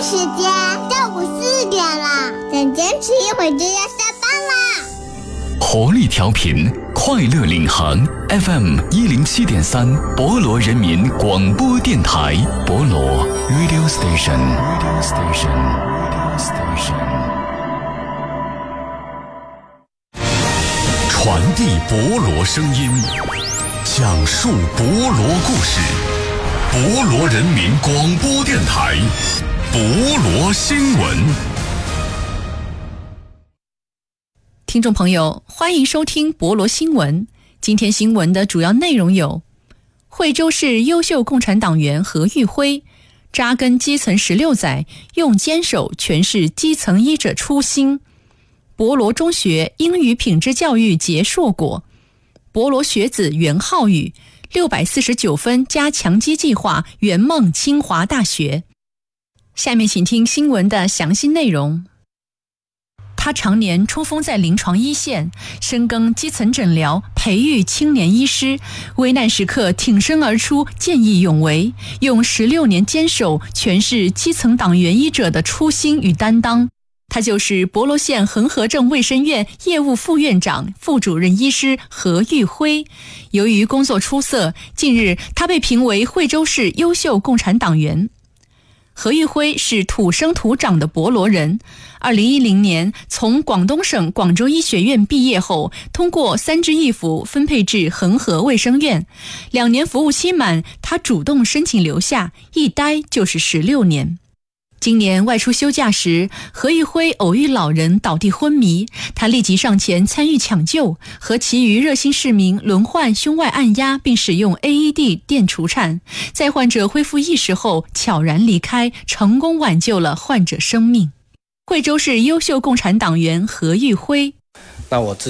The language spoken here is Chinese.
时间，下午4点了，再坚持一会儿就要下班啦。 活力调频，快乐领航 FM 107.3，博罗人民广播电台，博罗 Radio Station。传递博罗声音，讲述博罗故事，博罗人民广播电台，博罗新闻。 听众朋友，欢迎收听博罗新闻。今天新闻的主要内容有：惠州市优秀共产党员何玉辉扎根基层16载，用坚守诠释基层医者初心；博罗中学英语品质教育结硕果；博罗学子袁浩宇649分加强基计划圆梦清华大学。下面请听新闻的详细内容。他常年冲锋在临床一线，深耕基层诊疗，培育青年医师，危难时刻挺身而出，见义勇为，用16年坚守诠释基层党员医者的初心与担当。他就是博罗县恒河镇卫生院业务副院长、副主任医师何玉辉。由于工作出色，近日他被评为惠州市优秀共产党员。何玉辉是土生土长的博罗人，2010年从广东省广州医学院毕业后，通过3支一扶分配至恒河卫生院，2年服务期满，他主动申请留下，一待就是16年。今年外出休假时，何玉辉偶遇老人倒地昏迷，他立即上前参与抢救，和其余热心市民轮换胸外按压并使用 AED 电除颤，在患者恢复意识后悄然离开，成功挽救了患者生命。惠州市优秀共产党员何玉辉。 那我